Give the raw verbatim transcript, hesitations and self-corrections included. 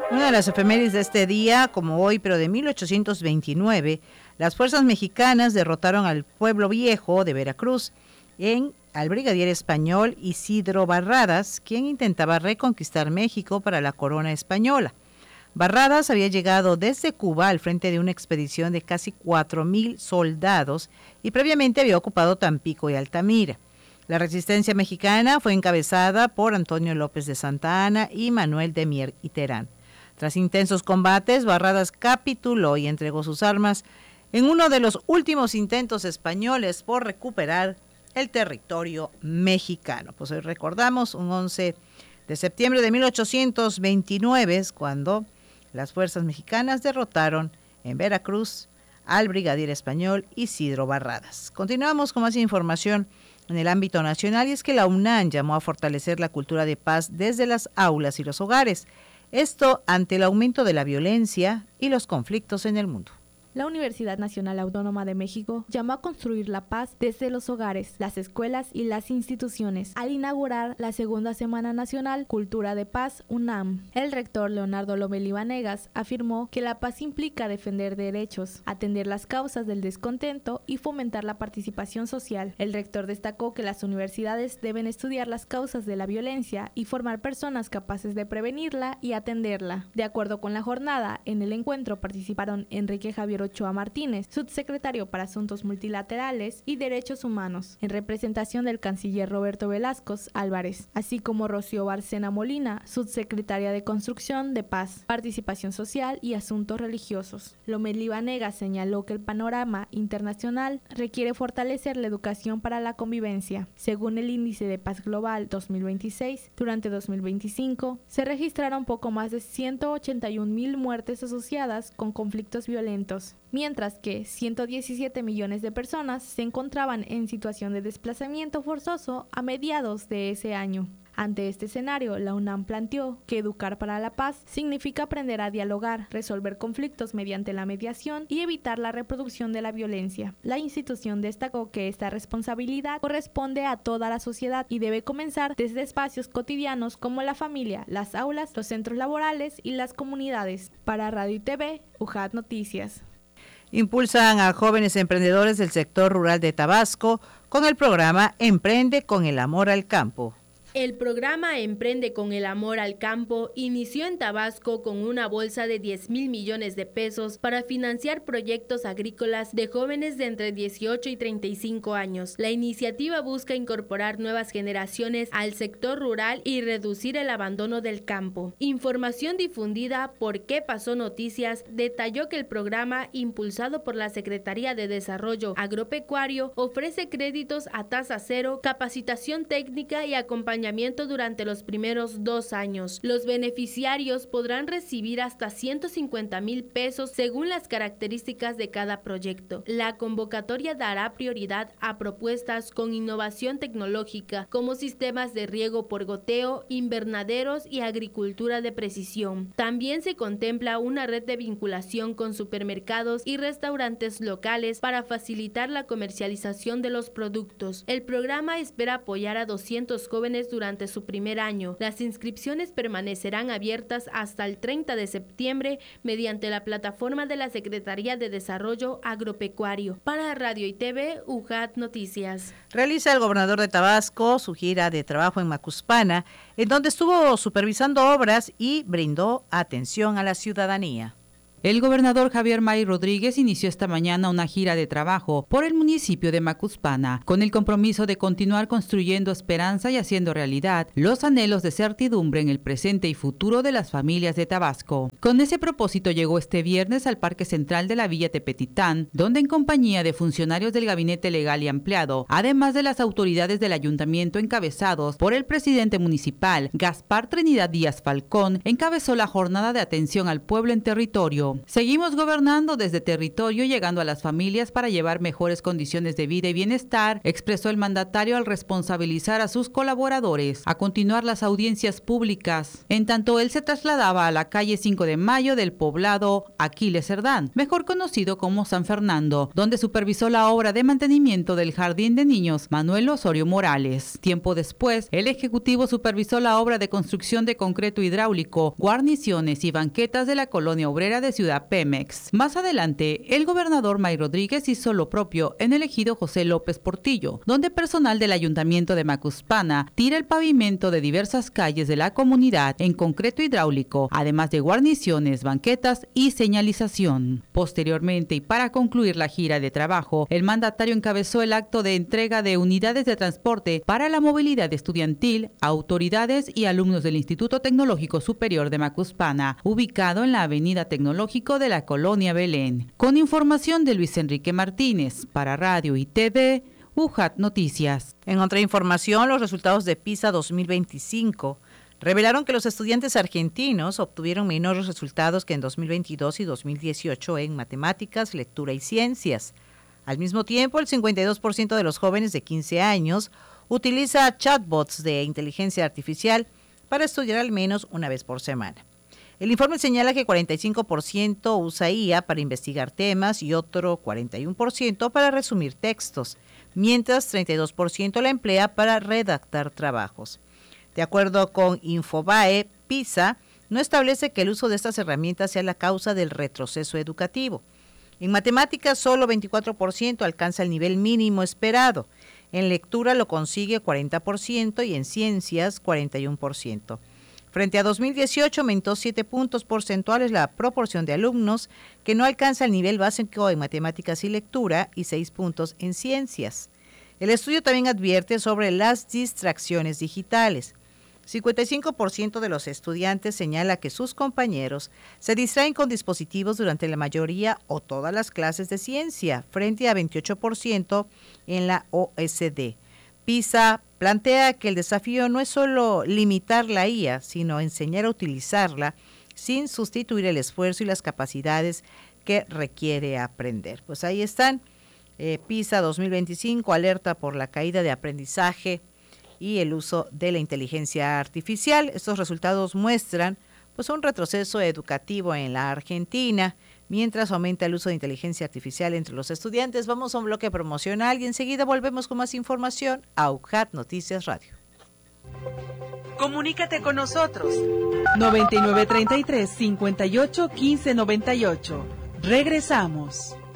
Una de las efemérides de este día, como hoy, pero de mil ochocientos veintinueve, las fuerzas mexicanas derrotaron al Pueblo Viejo de Veracruz en al brigadier español Isidro Barradas, quien intentaba reconquistar México para la corona española. Barradas había llegado desde Cuba al frente de una expedición de casi cuatro mil soldados y previamente había ocupado Tampico y Altamira. La resistencia mexicana fue encabezada por Antonio López de Santa Anna y Manuel de Mier y Terán. Tras intensos combates, Barradas capituló y entregó sus armas en uno de los últimos intentos españoles por recuperar el territorio mexicano. Pues hoy recordamos un once de septiembre de mil ochocientos veintinueve, cuando las fuerzas mexicanas derrotaron en Veracruz al brigadier español Isidro Barradas. Continuamos con más información en el ámbito nacional, y es que la UNAM llamó a fortalecer la cultura de paz desde las aulas y los hogares. Esto ante el aumento de la violencia y los conflictos en el mundo. La Universidad Nacional Autónoma de México llamó a construir la paz desde los hogares, las escuelas y las instituciones al inaugurar la segunda Semana Nacional Cultura de Paz UNAM. El rector Leonardo Lomelí Vanegas afirmó que la paz implica defender derechos, atender las causas del descontento y fomentar la participación social. El rector destacó que las universidades deben estudiar las causas de la violencia y formar personas capaces de prevenirla y atenderla. De acuerdo con la jornada, en el encuentro participaron Enrique Javier Ochoa Martínez, subsecretario para Asuntos Multilaterales y Derechos Humanos, en representación del canciller Roberto Velasco Álvarez, así como Rocío Barcena Molina, subsecretaria de Construcción de Paz, Participación Social y Asuntos Religiosos. Lomelí Vanegas señaló que el panorama internacional requiere fortalecer la educación para la convivencia. Según el Índice de Paz Global dos mil veintiséis, durante dos mil veinticinco se registraron poco más de ciento ochenta y un mil muertes asociadas con conflictos violentos, mientras que ciento diecisiete millones de personas se encontraban en situación de desplazamiento forzoso a mediados de ese año. Ante este escenario, la UNAM planteó que educar para la paz significa aprender a dialogar, resolver conflictos mediante la mediación y evitar la reproducción de la violencia. La institución destacó que esta responsabilidad corresponde a toda la sociedad y debe comenzar desde espacios cotidianos como la familia, las aulas, los centros laborales y las comunidades. Para Radio y T V, UJAT Noticias. Impulsan a jóvenes emprendedores del sector rural de Tabasco con el programa Emprende con el Amor al Campo. El programa Emprende con el Amor al Campo inició en Tabasco con una bolsa de diez mil millones de pesos para financiar proyectos agrícolas de jóvenes de entre dieciocho y treinta y cinco años. La iniciativa busca incorporar nuevas generaciones al sector rural y reducir el abandono del campo. Información difundida por ¿Qué pasó Noticias? Detalló que el programa, impulsado por la Secretaría de Desarrollo Agropecuario, ofrece créditos a tasa cero, capacitación técnica y acompañamiento durante los primeros dos años. Los beneficiarios podrán recibir hasta ciento cincuenta mil pesos según las características de cada proyecto. La convocatoria dará prioridad a propuestas con innovación tecnológica, como sistemas de riego por goteo, invernaderos y agricultura de precisión. También se contempla una red de vinculación con supermercados y restaurantes locales para facilitar la comercialización de los productos. El programa espera apoyar a doscientos jóvenes durante su primer año. Las inscripciones permanecerán abiertas hasta el treinta de septiembre mediante la plataforma de la Secretaría de Desarrollo Agropecuario. Para Radio y T V, UJAT Noticias. Realiza el gobernador de Tabasco su gira de trabajo en Macuspana, en donde estuvo supervisando obras y brindó atención a la ciudadanía. El gobernador Javier May Rodríguez inició esta mañana una gira de trabajo por el municipio de Macuspana, con el compromiso de continuar construyendo esperanza y haciendo realidad los anhelos de certidumbre en el presente y futuro de las familias de Tabasco. Con ese propósito llegó este viernes al Parque Central de la Villa Tepetitán, donde en compañía de funcionarios del Gabinete Legal y Ampliado, además de las autoridades del ayuntamiento encabezados por el presidente municipal, Gaspar Trinidad Díaz Falcón, encabezó la jornada de atención al pueblo en territorio. Seguimos gobernando desde territorio, llegando a las familias para llevar mejores condiciones de vida y bienestar, expresó el mandatario al responsabilizar a sus colaboradores a continuar las audiencias públicas. En tanto, él se trasladaba a la calle cinco de Mayo del poblado Aquiles Cerdán, mejor conocido como San Fernando, donde supervisó la obra de mantenimiento del Jardín de Niños Manuel Osorio Morales. Tiempo después, el Ejecutivo supervisó la obra de construcción de concreto hidráulico, guarniciones y banquetas de la colonia obrera de Ciudad Pemex. Más adelante, el gobernador May Rodríguez hizo lo propio en el ejido José López Portillo, donde personal del Ayuntamiento de Macuspana tira el pavimento de diversas calles de la comunidad en concreto hidráulico, además de guarniciones, banquetas y señalización. Posteriormente, y para concluir la gira de trabajo, el mandatario encabezó el acto de entrega de unidades de transporte para la movilidad estudiantil a autoridades y alumnos del Instituto Tecnológico Superior de Macuspana, ubicado en la Avenida Tecnológico de la Colonia Belén. Con información de Luis Enrique Martínez, para Radio y T V, U J A T Noticias. En otra información, los resultados de PISA dos mil veinticinco revelaron que los estudiantes argentinos obtuvieron menores resultados que en dos mil veintidós y dos mil dieciocho en matemáticas, lectura y ciencias. Al mismo tiempo, el cincuenta y dos por ciento de los jóvenes de quince años utiliza chatbots de inteligencia artificial para estudiar al menos una vez por semana. El informe señala que cuarenta y cinco por ciento usa I A para investigar temas y otro cuarenta y uno por ciento para resumir textos, mientras treinta y dos por ciento la emplea para redactar trabajos. De acuerdo con Infobae, PISA no establece que el uso de estas herramientas sea la causa del retroceso educativo. En matemáticas, solo veinticuatro por ciento alcanza el nivel mínimo esperado. En lectura lo consigue cuarenta por ciento y en ciencias cuarenta y uno por ciento. Frente a dos mil dieciocho, aumentó siete puntos porcentuales la proporción de alumnos que no alcanza el nivel básico en matemáticas y lectura y seis puntos en ciencias. El estudio también advierte sobre las distracciones digitales. cincuenta y cinco por ciento de los estudiantes señala que sus compañeros se distraen con dispositivos durante la mayoría o todas las clases de ciencia, frente a veintiocho por ciento en la O E C D. PISA plantea que el desafío no es solo limitar la I A, sino enseñar a utilizarla sin sustituir el esfuerzo y las capacidades que requiere aprender. Pues ahí están, eh, PISA dos mil veinticinco alerta por la caída de aprendizaje y el uso de la inteligencia artificial. Estos resultados muestran pues un retroceso educativo en la Argentina, mientras aumenta el uso de inteligencia artificial entre los estudiantes. Vamos a un bloque promocional y enseguida volvemos con más información a U J A T Noticias Radio. Comunícate con nosotros. noventa y nueve treinta y tres, cincuenta y ocho, quince noventa y ocho. Regresamos.